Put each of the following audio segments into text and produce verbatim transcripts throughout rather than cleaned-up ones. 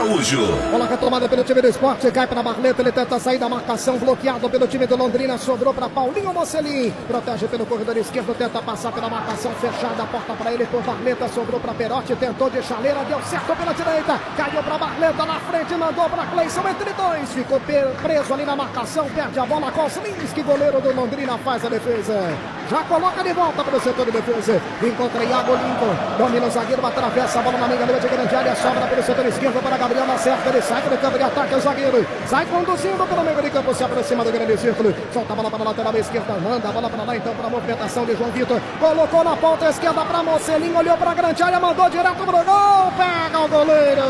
Araújo. Bola retomada pelo time do Sport, cai para Barleta, ele tenta sair da marcação, bloqueado pelo time do Londrina, sobrou para Paulinho Mocelin, protege pelo corredor esquerdo, tenta passar pela marcação fechada, a porta para ele por Barleta, sobrou para Perotti, tentou de chaleira, deu certo pela direita, caiu para Barleta na frente, mandou para Cleison entre dois, ficou preso ali na marcação, perde a bola, Kozlinski, goleiro do Londrina, faz a defesa, já coloca de volta para o setor de defesa, encontra Iago Lincoln, domina o zagueiro, atravessa a bola na meia de grande área, sobra pelo setor esquerdo para Gabriel, acerta, ele sai para o campo de ataque, o zagueiro sai conduzindo pelo meio de campo, se aproxima do grande círculo, solta a bola para a lateral esquerda, manda a bola para lá então para a movimentação de João Vitor, colocou na ponta esquerda para Mocelin, olhou para a grande área, mandou direto para o gol, pega o goleiro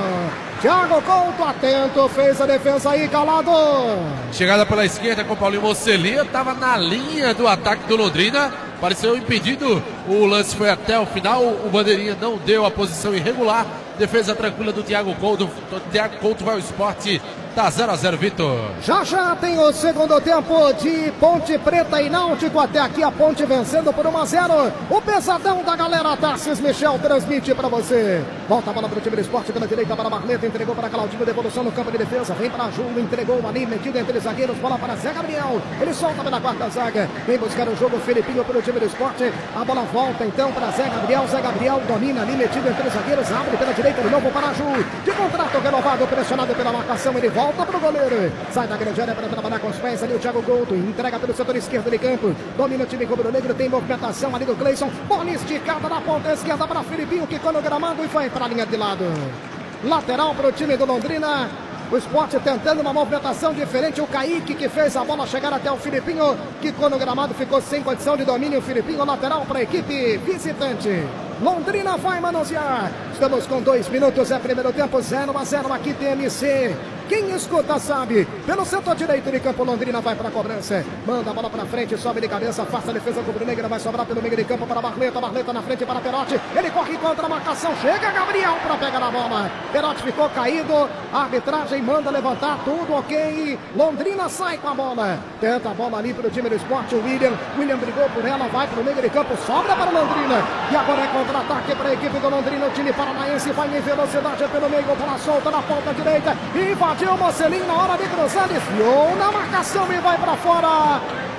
Thiago Couto, atento, fez a defesa aí, calado. Chegada pela esquerda com o Paulinho Mocelin, estava na linha do ataque do Londrina, pareceu impedido, o lance foi até o final, o bandeirinha não deu a posição irregular, defesa tranquila do Thiago Couto, o Thiago Couto vai ao esporte, tá zero a zero, Vitor. Já já tem o segundo tempo de Ponte Preta e Náutico, até aqui a Ponte vencendo por um a zero, o pesadão da galera, Tarcísio Michel transmite pra você. Volta a bola pro time do Esporte pela direita para Barleta, entregou para Claudinho, devolução no campo de defesa, vem para Júlio, entregou ali, metido entre os zagueiros, bola para Zé Gabriel, ele solta pela quarta zaga, vem buscar o jogo, Felipinho pelo time do Esporte, a bola volta então para Zé Gabriel, Zé Gabriel domina ali, metido entre os zagueiros, abre pela direita de novo para Júlio, de contrato renovado, pressionado pela marcação, ele volta pro goleiro, sai da grande área para trabalhar com os pés ali o Thiago Couto, entrega pelo setor esquerdo de campo, domina o time rubro-negro, tem movimentação ali do Cleison, bola esticada na ponta esquerda para Felipinho, quicou no gramado e foi para a linha de lado, lateral para o time do Londrina, o Sport tentando uma movimentação diferente, o Kaique que fez a bola chegar até o Filipinho, quicou no gramado, ficou sem condição de domínio, o Filipinho lateral para a equipe visitante. Londrina vai manusear. Estamos com dois minutos, é primeiro tempo, zero a zero aqui T M C. Quem escuta sabe. Pelo setor direito de campo, Londrina vai para a cobrança. Manda a bola para frente, sobe de cabeça, afasta a defesa rubro-negra, vai sobrar pelo meio de campo para Barleta. Barleta na frente para Perotti. Ele corre contra a marcação, chega Gabriel para pegar a bola. Perotti ficou caído, a arbitragem manda levantar, tudo ok. Londrina sai com a bola. Tenta a bola ali para o time do Sport, o William. William brigou por ela, vai para o meio de campo, sobra para Londrina. E agora é contra-ataque para a equipe do Londrina. O time paranaense vai em velocidade pelo meio, bola solta na ponta direita. Invadiu o Mocelin na hora de cruzar, desviou na marcação e vai para fora.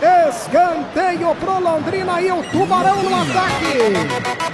Escanteio pro Londrina e o Tubarão no ataque.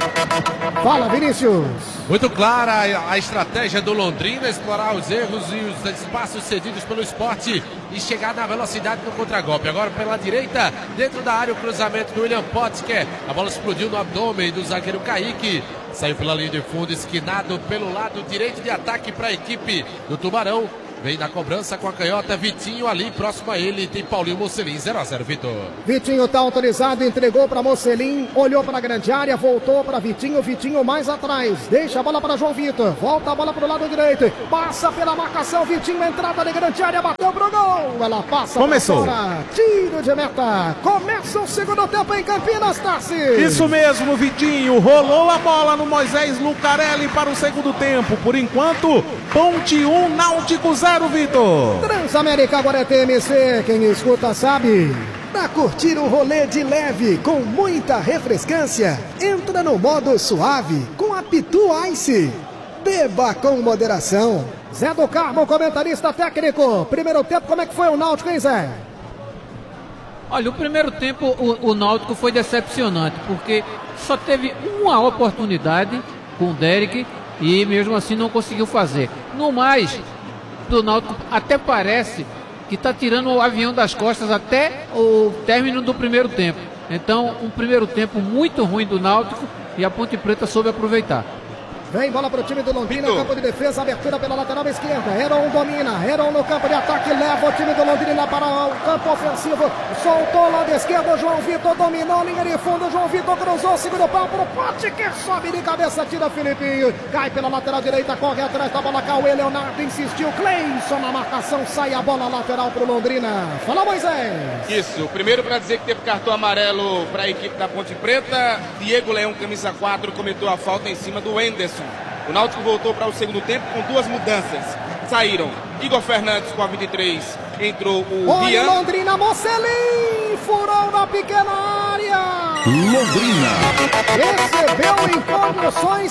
Fala, Vinícius. Muito clara a estratégia do Londrina, explorar os erros e os espaços cedidos pelo Sport e chegar na velocidade no contragolpe. Agora pela direita, dentro da área, o cruzamento do William Potker. A bola explodiu no abdômen do zagueiro Kaique. Saiu pela linha de fundo, esquinado pelo lado direito de ataque para a equipe do Tubarão. Vem na cobrança com a canhota, Vitinho ali próximo a ele, tem Paulinho Mocelin, zero a zero, Vitor. Vitinho tá autorizado, entregou para Mocelin, olhou para a grande área, voltou para Vitinho, Vitinho mais atrás, deixa a bola para João Vitor, volta a bola para o lado direito, passa pela marcação, Vitinho, entrada de grande área, bateu pro gol, ela passa. Começou. Fora, tiro de meta, começa o segundo tempo em Campinas, Tassi. Isso mesmo, Vitinho, rolou a bola no Moisés Lucarelli para o segundo tempo, por enquanto, Ponte um, Náutico zero. Vitor. Transamérica agora é T M C, quem escuta sabe. Pra curtir um rolê de leve com muita refrescância, entra no modo suave com a Pitu Ice. Beba com moderação. Zé do Carmo, comentarista técnico. Primeiro tempo, como é que foi o Náutico, hein, Zé? Olha, o primeiro tempo o, o Náutico foi decepcionante, porque só teve uma oportunidade com o Derek e mesmo assim não conseguiu fazer. No mais, do Náutico até parece que está tirando o avião das costas até o término do primeiro tempo. Então, um primeiro tempo muito ruim do Náutico e a Ponte Preta soube aproveitar. Vem bola para o time do Londrina, campo de defesa, abertura pela lateral esquerda. Heron domina, Heron no campo de ataque, leva o time do Londrina para o campo ofensivo. Soltou lá da esquerda, João Vitor dominou, linha de fundo, João Vitor cruzou, segura o pau para o Pote, que sobe de cabeça, tira Filipinho. Cai pela lateral direita, corre atrás da bola, Cauê, Leonardo insistiu, Cleison na marcação, sai a bola lateral para o Londrina. Fala, Moisés. Isso, primeiro para dizer que teve cartão amarelo para a equipe da Ponte Preta. Diego Leão, camisa quatro, cometeu a falta em cima do Enderson. O Náutico voltou para o segundo tempo com duas mudanças. Saíram Igor Fernandes com a vinte e três, entrou o Olha Rian. Londrina, Mocelin, furou na pequena área. Londrina Recebeu em condições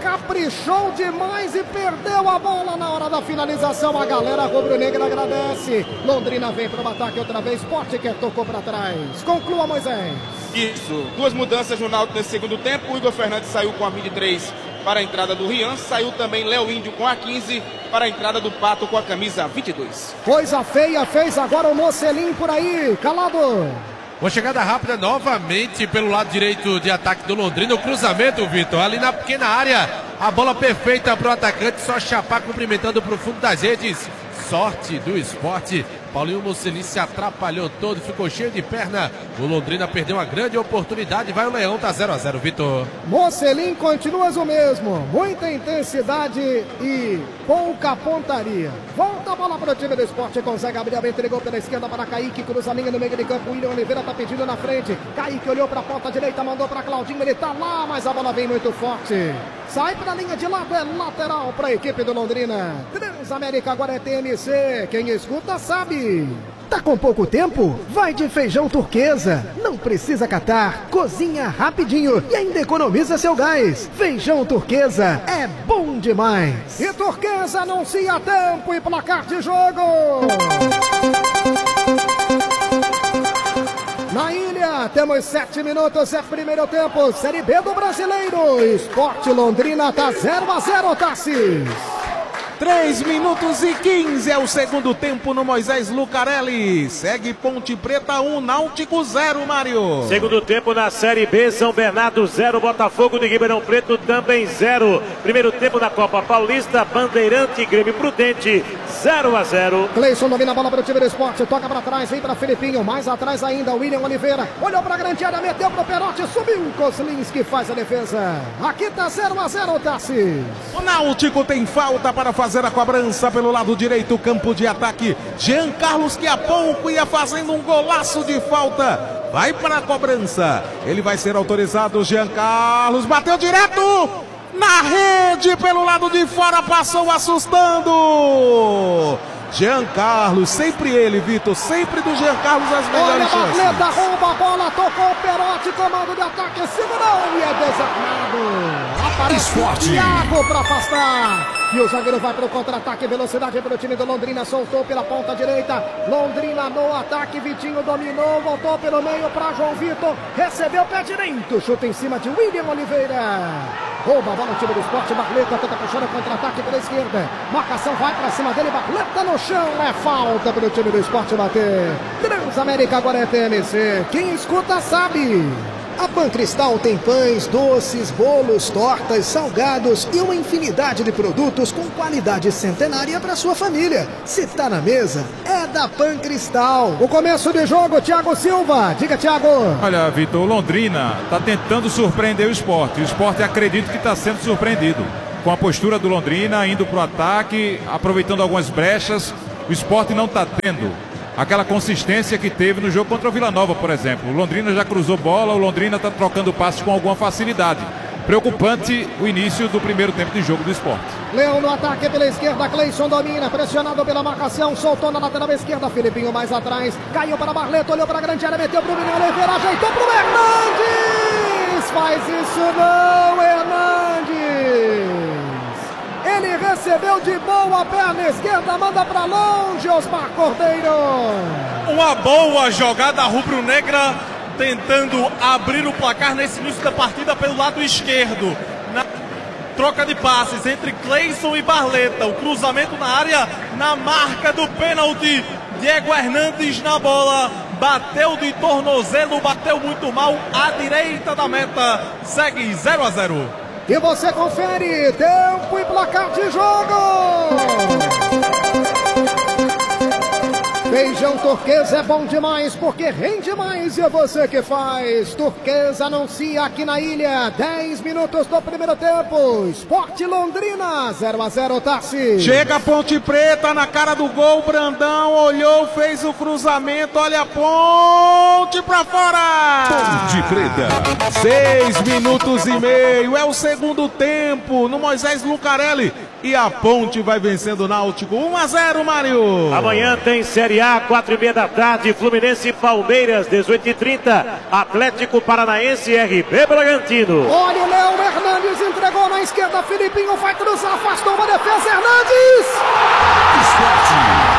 caprichou demais e perdeu a bola na hora da finalização. A galera rubro-negra agradece. Londrina vem para o ataque outra vez. Potker tocou para trás. Conclua, Moisés. Isso, duas mudanças no Náutico nesse segundo tempo. O Igor Fernandes saiu com a vinte e três para a entrada do Rian. Saiu também Léo Índio com a quinze para a entrada do Pato com a camisa vinte e dois. Coisa feia fez agora o Mocelin por aí. Calado. Uma chegada rápida novamente pelo lado direito de ataque do Londrina. O cruzamento, Vitor, ali na pequena área. A bola perfeita para o atacante, só chapar cumprimentando para o fundo das redes. Sorte do esporte. Paulinho Mocelin se atrapalhou todo, ficou cheio de perna. O Londrina perdeu uma grande oportunidade. Vai o Leão, tá zero a zero, Vitor. Mocelin continua o mesmo. Muita intensidade e pouca pontaria. Volta a bola para o time do esporte. Consegue abrir a mente, entregou pela esquerda para Kaique. Cruza a linha no meio de campo. William Oliveira tá pedindo na frente. Kaique olhou para a ponta direita, mandou para Claudinho. Ele tá lá, mas a bola vem muito forte. Sai para a linha de lado, é lateral para a equipe do Londrina. Transamérica agora é T M C. Quem escuta sabe. Tá com pouco tempo? Vai de Feijão Turquesa. Não precisa catar, cozinha rapidinho e ainda economiza seu gás. Feijão Turquesa é bom demais. E Turquesa anuncia tempo e placar de jogo. Na ilha, temos sete minutos, é primeiro tempo, Série B do Brasileiro. Esporte Londrina tá zero a zero, Tassis. três minutos e quinze é o segundo tempo no Moisés Lucarelli. Segue Ponte Preta um, Náutico zero, Mário. Segundo tempo na Série B, São Bernardo zero, Botafogo de Ribeirão Preto também zero. Primeiro tempo na Copa Paulista, Bandeirante e Grêmio Prudente zero a zero. Cleison domina a bola para o time do esporte, toca para trás, vem para Felipinho, mais atrás ainda, William Oliveira, olhou para a grande área, meteu para o Perotti, subiu o Kozlinski, faz a defesa. Aqui tá zero a zero, Tassi. O Náutico tem falta para fazer a cobrança pelo lado direito, campo de ataque. Jean Carlos, que há pouco ia fazendo um golaço de falta, vai para a cobrança. Ele vai ser autorizado, Jean Carlos, bateu direto na rede pelo lado de fora, passou assustando. Jean Carlos, sempre ele, Vitor, sempre do Jean Carlos as melhores chances. Olha a Barleta, rouba a bola, tocou o Perotti, comando de ataque, segurou e é desarmado. Aparece o Thiago para afastar. E o zagueiro vai para o contra-ataque, velocidade para o time do Londrina, soltou pela ponta direita. Londrina no ataque, Vitinho dominou, voltou pelo meio para João Vitor, recebeu pé direito, chuta em cima de William Oliveira. Rouba a bola o time do esporte, Barleta tenta puxar o contra-ataque pela esquerda. Marcação vai para cima dele, Barleta no chão, é falta para o time do esporte bater. Transamérica agora é T M C, quem escuta sabe. A Pancristal tem pães, doces, bolos, tortas, salgados e uma infinidade de produtos com qualidade centenária para sua família. Se tá na mesa, é da Pancristal. O começo de jogo, Thiago Silva. Diga, Thiago. Olha, Vitor, o Londrina tá tentando surpreender o esporte. O esporte acredita que está sendo surpreendido com a postura do Londrina, indo para o ataque, aproveitando algumas brechas. O esporte não está tendo aquela consistência que teve no jogo contra o Vila Nova, por exemplo. O Londrina já cruzou bola, o Londrina está trocando passes com alguma facilidade. Preocupante o início do primeiro tempo de jogo do esporte. Leão no ataque pela esquerda, Cleison domina, pressionado pela marcação, soltou na lateral esquerda, Felipinho mais atrás, caiu para Barleta, olhou para a grande área, meteu para o William Oliveira, ajeitou para o Hernandes! Faz isso não, Hernandes! Ele recebeu de boa perna esquerda, manda para longe, Osmar Cordeiro. Uma boa jogada rubro-negra, tentando abrir o placar nesse início da partida pelo lado esquerdo. Na troca de passes entre Cleison e Barleta. O cruzamento na área, na marca do pênalti. Diego Hernandes na bola, bateu de tornozelo, bateu muito mal à direita da meta. Segue zero a zero. E você confere tempo e placar de jogo. Feijão Turquesa é bom demais porque rende mais e é você que faz. Turquesa anuncia aqui na ilha. dez minutos do primeiro tempo. Esporte Londrina zero a zero, Tassi. Chega a Ponte Preta na cara do gol. Brandão olhou, fez o cruzamento. Olha a ponte pra fora. Ponte Preta. Seis minutos e meio. É o segundo tempo no Moisés Lucarelli. E a Ponte vai vencendo o Náutico um a zero, Mário. Amanhã tem Série A A, quatro e meia da tarde, Fluminense e Palmeiras, dezoito e trinta, Atlético Paranaense e R B Bragantino. Olha o Léo Hernandes, entregou na esquerda, Filipinho vai cruzar, afastou uma defesa, Hernandes!